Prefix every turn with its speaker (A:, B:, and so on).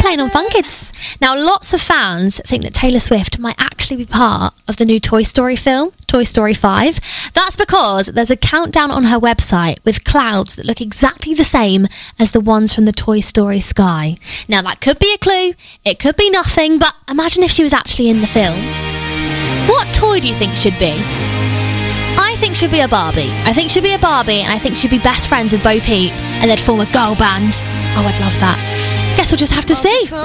A: playing on Fun Kids. Now, lots of fans think that Taylor Swift might actually be part of the new Toy Story film, Toy Story 5. That's because there's a countdown on her website with clouds that look exactly the same as the ones from the Toy Story sky. Now, that could be a clue, it could be nothing, but imagine if she was actually in the film. What toy do you think should be? I think she'd be a Barbie. I think she'd be a Barbie, and I think she'd be best friends with Bo Peep, and they'd form a girl band. Oh, I'd love that. Guess we'll just have to see.